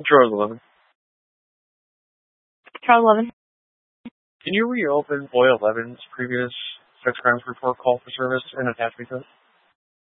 Charles 11. Charles 11. Can you reopen Boy 11's previous sex crimes report call for service and attach me to it?